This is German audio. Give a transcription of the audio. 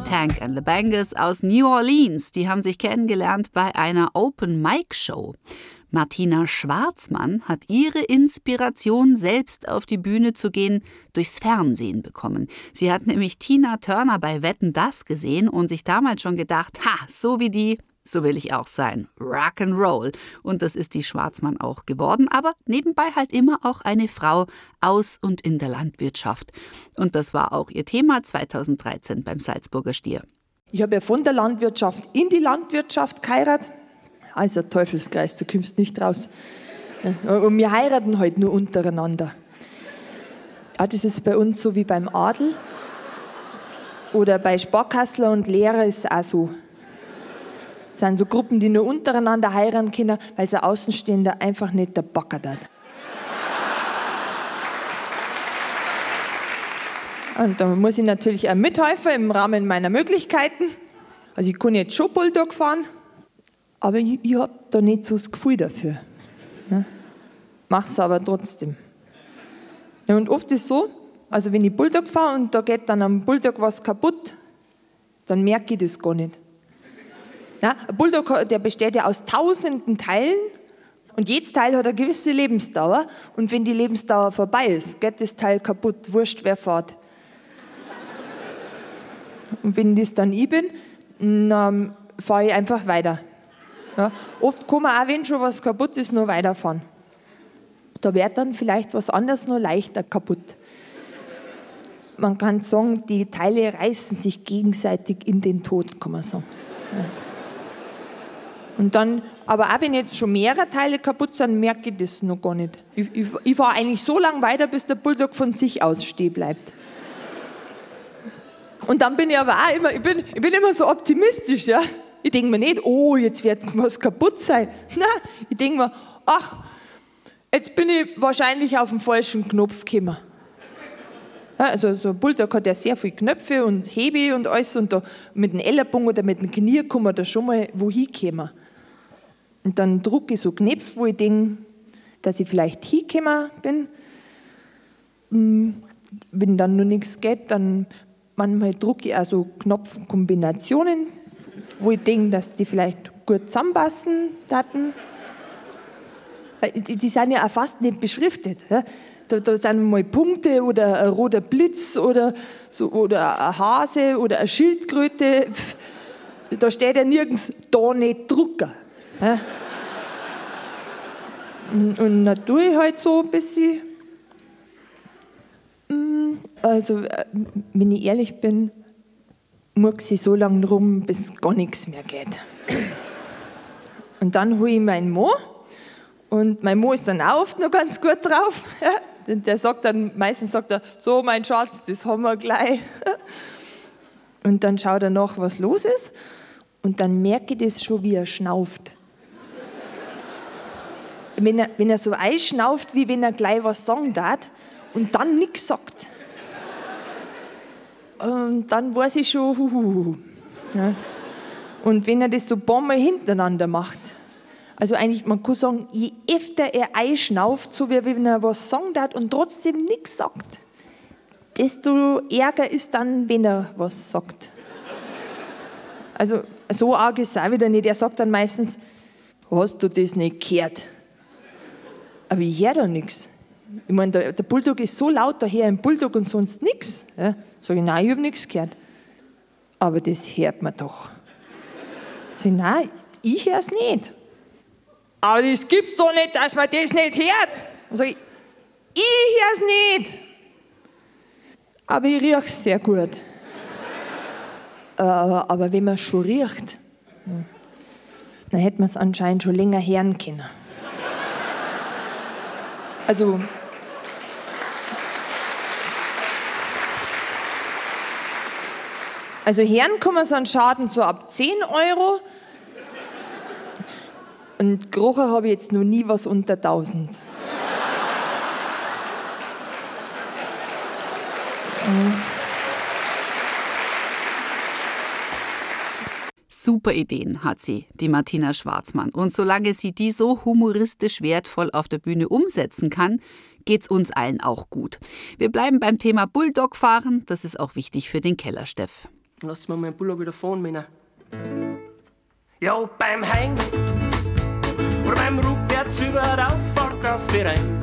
Tank and the Bangas aus New Orleans. Die haben sich kennengelernt bei einer Open-Mic-Show. Martina Schwarzmann hat ihre Inspiration, selbst auf die Bühne zu gehen, durchs Fernsehen bekommen. Sie hat nämlich Tina Turner bei Wetten, dass gesehen und sich damals schon gedacht, so wie die, so will ich auch sein. Rock'n'Roll. Und das ist die Schwarzmann auch geworden, aber nebenbei halt immer auch eine Frau aus und in der Landwirtschaft. Und das war auch ihr Thema 2013 beim Salzburger Stier. Ich habe ja von der Landwirtschaft in die Landwirtschaft geheiratet. Also Teufelskreis, du kommst nicht raus. Und wir heiraten halt nur untereinander. Das ist bei uns so wie beim Adel. Oder bei Sparkassler und Lehrer ist es auch so. Das sind so Gruppen, die nur untereinander heiraten können, weil sie Außenstehender einfach nicht der Backer hat. Und da muss ich natürlich auch mithelfen im Rahmen meiner Möglichkeiten. Also ich kann jetzt schon Bulldog fahren, aber ich habe da nicht so das Gefühl dafür. Ja. Mach's aber trotzdem. Ja, und oft ist es so, also wenn ich Bulldog fahre und da geht dann am Bulldog was kaputt, dann merke ich das gar nicht. Ja, ein Bulldog, der besteht ja aus tausenden Teilen und jedes Teil hat eine gewisse Lebensdauer und wenn die Lebensdauer vorbei ist, geht das Teil kaputt, wurscht wer fährt. Und wenn das dann ich bin, dann fahre ich einfach weiter. Ja, oft kann man auch, wenn schon was kaputt ist, nur weiterfahren. Da wird dann vielleicht was anderes nur leichter kaputt. Man kann sagen, die Teile reißen sich gegenseitig in den Tod, kann man sagen. Ja. Und dann, aber auch wenn jetzt schon mehrere Teile kaputt sind, merke ich das noch gar nicht. Ich fahre eigentlich so lange weiter, bis der Bulldog von sich aus stehen bleibt. Und dann bin ich aber auch immer, ich bin immer so optimistisch, ja. Ich denke mir nicht, jetzt wird was kaputt sein. Nein, ich denke mir, jetzt bin ich wahrscheinlich auf den falschen Knopf gekommen. Ja, also so ein Bulldog hat ja sehr viele Knöpfe und Hebe und alles und da mit dem Ellenbogen oder mit dem Knie kann man da schon mal wohin kommen. Und dann drücke ich so Knöpfe, wo ich denke, dass ich vielleicht hingekommen bin. Wenn dann noch nichts geht, dann manchmal drücke ich auch so Knopfkombinationen, wo ich denke, dass die vielleicht gut zusammenpassen hatten. Die sind ja auch fast nicht beschriftet. Ja? Da sind mal Punkte oder ein roter Blitz oder ein Hase oder eine Schildkröte. Da steht ja nirgends da nicht Drucker. Ja? Und dann tue ich halt so ein bisschen. Also, wenn ich ehrlich bin, murks ich so lange rum, bis gar nichts mehr geht. Und dann hole ich meinen Mo. Und mein Mo ist dann auch oft noch ganz gut drauf. Ja, der sagt dann, meistens sagt er, so mein Schatz, das haben wir gleich. Und dann schaut er nach, was los ist. Und dann merke ich das schon, wie er schnauft. Wenn er so einschnauft, wie wenn er gleich was sagen darf und dann nichts sagt. Und dann weiß ich schon, Ja. Und wenn er das so ein paar Mal hintereinander macht, also eigentlich, man kann sagen, je öfter er einschnauft, so wie wenn er was sagen darf und trotzdem nichts sagt, desto ärger ist dann, wenn er was sagt. Also so arg ist es auch wieder nicht. Er sagt dann meistens, hast du das nicht gehört? Aber ich höre da nichts. Ich meine, der Bulldog ist so laut, da höre ich einen Bulldog und sonst nichts. Ja? Sag ich, nein, ich habe nichts gehört. Aber das hört man doch. Sag ich, nein, ich höre es nicht. Aber das gibt's doch nicht, dass man das nicht hört. Sag ich höre es nicht. Aber ich rieche es sehr gut. Aber wenn man es schon riecht, dann hätte man es anscheinend schon länger hören können. Also hören kann man so einen Schaden so ab 10 €. Und gerochen habe ich jetzt noch nie was unter 1000. Super Ideen hat sie, die Martina Schwarzmann. Und solange sie die so humoristisch wertvoll auf der Bühne umsetzen kann, geht's uns allen auch gut. Wir bleiben beim Thema Bulldog-Fahren, das ist auch wichtig für den Kellersteff. Lass mir meinen Bullock wieder fahren, Männer. Ja, beim Heim oder beim Rückwärts über der Auffahrt auf die Rhein.